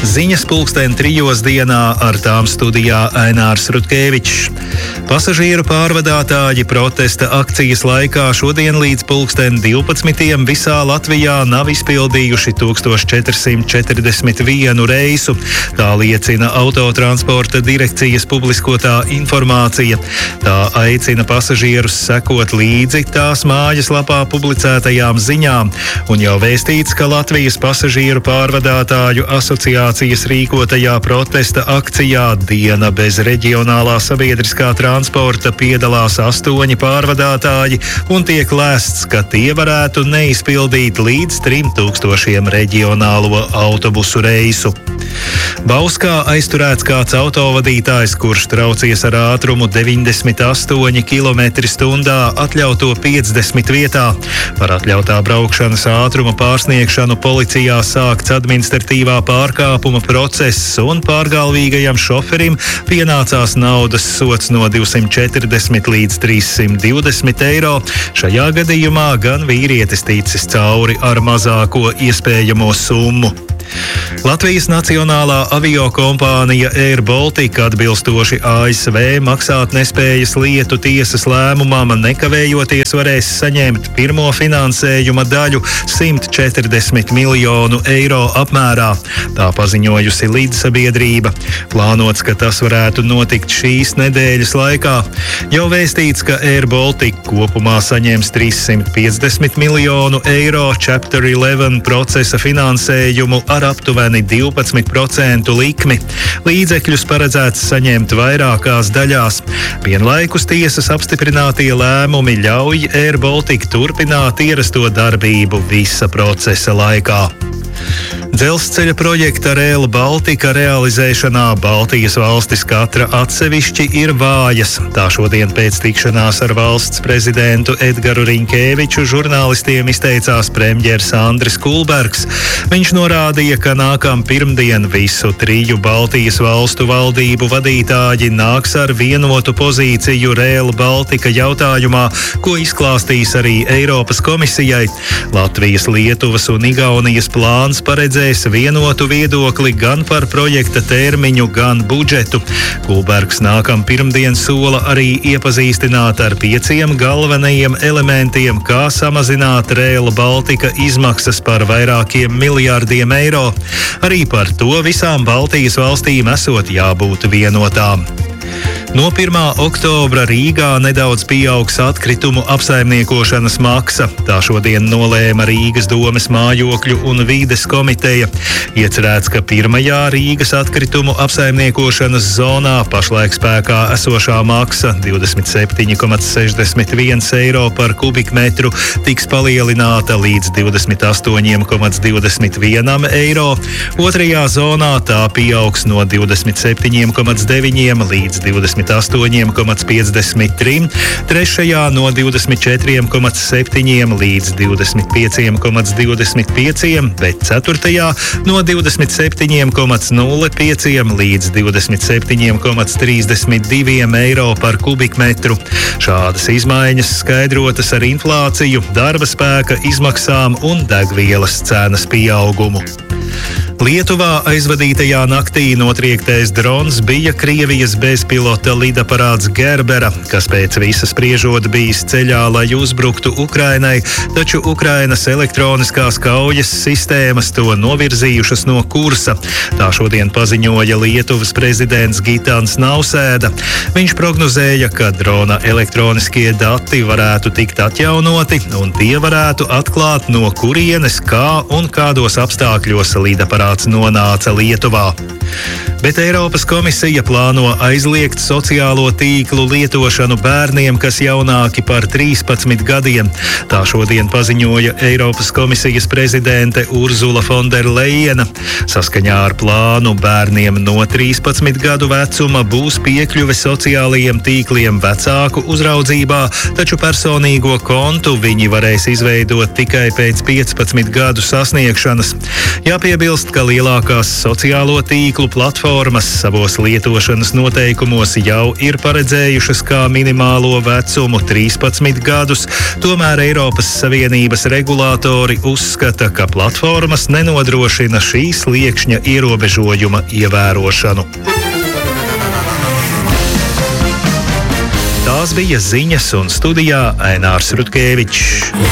Ziņas 3:00 dienā, ar tām studijā Ainārs Rutkevičs. Pasažieru pārvadātāji protesta akcijas laikā šodien līdz 12:00 visā Latvijā nav izpildījuši 1441 reisu. Tā liecina Autotransporta direkcijas publiskotā informācija. Tā aicina pasažierus sekot līdzi tās mājaslapā publicētajām ziņām, un jau vēstīts, ka Latvijas pasažieru pārvadātāju asociācijas rīkotajā protesta akcijā Diena bez reģionālā sabiedriskā transporta piedalās 8 pārvadātāji, un tiek lēsts, ka tie varētu neizpildīt līdz 3000 reģionālo autobusu reisu. Bauskā aizturēts kāds autovadītājs, kurš traucies ar ātrumu 98 km/h atļauto 50 vietā. Par atļautā braukšanas ātruma pārsniegšanu policijā sākts administratīvā pārkāpuma process, un pārgalvīgajam šoferim pienācās naudas sods no 240 līdz 320 eiro. Šajā gadījumā gan vīrietis ticis cauri ar mazāko iespējamo summu. Latvijas Nacionālā aviokompānija Air Baltica atbilstoši ASV maksātnespējas lietu tiesas lēmumam nekavējoties varēs saņemt pirmo finansējuma daļu 140 miljonu eiro apmērā. Tā paziņojusi līdzsabiedrība. Plānots, ka tas varētu notikt šīs nedēļas laikā. Jau vēstīts, ka Air Baltica kopumā saņems 350 miljonu eiro Chapter 11 procesa finansējumu ar aptuveni 12% likmi. Līdzekļus paredzēts saņemt vairākās daļās. Vienlaikus tiesas apstiprinātie lēmumi ļauj Air Baltica turpināt ierasto darbību visa procesa laikā. Dzelzceļa projekta Rail Baltica realizēšanā Baltijas valstis katra atsevišķi ir vājas. Tā šodien pēc tikšanās ar valsts prezidentu Edgaru Riņkēviču žurnālistiem izteicās premjers Andris Kulbergs. Viņš norādīja, ka nākam pirmdien visu 3 Baltijas valstu valdību vadītāji nāks ar vienotu pozīciju Rail Baltica jautājumā, ko izklāstīs arī Eiropas komisijai. Latvijas, Lietuvas un Igaunijas plāns paredzēs vienotu viedokli gan par projekta termiņu, gan budžetu. Kulbergs nākam pirmdien sola arī iepazīstināt ar 5 galvenajiem elementiem, kā samazināt Rail Baltica izmaksas par vairākiem miljārdiem eiro. Arī par to visām Baltijas valstīm esot jābūt vienotām. No 1. oktobra Rīgā nedaudz pieaugs atkritumu apsaimniekošanas maksa. Tā šodien nolēma Rīgas domes mājokļu un vīdes komiteja. Iecerēts, ka pirmajā Rīgas atkritumu apsaimniekošanas zonā pašlaik spēkā esošā maksa 27,61 eiro par kubikmetru tiks palielināta līdz 28,21 eiro. Otrajā zonā tā pieaugs no 27,9 līdz 28,53, trešajā no 24,7 līdz 25,25, bet ceturtajā no 27,05 līdz 27,32 eiro par kubikmetru. Šādas izmaiņas skaidrotas ar inflāciju, darba spēka izmaksām un degvielas cenas pieaugumu. Lietuvā aizvadītajā naktī notriektais drons bija Krievijas bezpilota lidaparāts Gerbera, kas pēc visa spriežot bijis ceļā, lai uzbruktu Ukrainai, taču Ukrainas elektroniskās kaujas sistēmas to novirzījušas no kursa. Tā šodien paziņoja Lietuvas prezidents Gitans Nausēda. Viņš prognozēja, ka drona elektroniskie dati varētu tikt atjaunoti, un tie varētu atklāt, no kurienes, kā un kādos apstākļos lidaparāts nonāca Lietuvā. Bet Eiropas komisija plāno aizliegt sociālo tīklu lietošanu bērniem, kas jaunāki par 13 gadiem. Tā šodien paziņoja Eiropas komisijas prezidente Urzula Fonderlejena. Saskaņā ar plānu bērniem no 13 gadu vecuma būs piekļuve sociālajiem tīkliem vecāku uzraudzībā, taču personīgo kontu viņi varēs izveidot tikai pēc 15 gadu sasniegšanas. Jāpiebilst, ka lielākās sociālo tīklu platformas platformas savos lietošanas noteikumos jau ir paredzējušas kā minimālo vecumu 13 gadus, tomēr Eiropas Savienības regulātori uzskata, ka platformas nenodrošina šī sliekšņa ierobežojuma ievērošanu. Tās bija ziņas, un studijā Ainārs Rutkevičs.